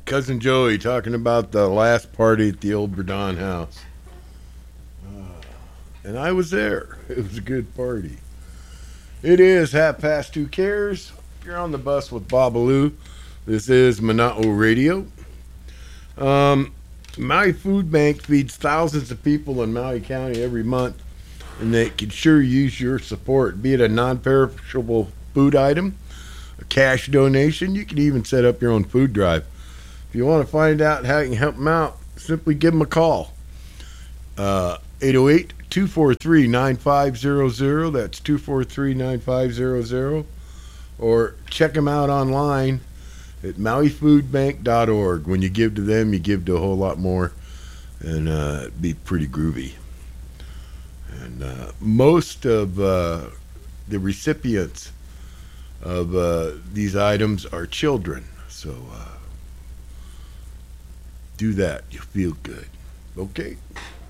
Cousin Joey talking about the last party at the old Verdon house. And I was there. It was a good party. It is 2:30 cares. You're on the bus with Babalu. This is Mana'o Radio. Maui Food Bank feeds thousands of people in Maui County every month, and they could sure use your support, be it a non-perishable food item, a cash donation. You can even set up your own food drive. If you want to find out how you can help them out, simply give them a call. 808-243-9500. That's 243-9500. Or check them out online at mauifoodbank.org. When you give to them, you give to a whole lot more, and it'd be pretty groovy. And most of the recipients of these items are children. So do that. You'll feel good. Okay?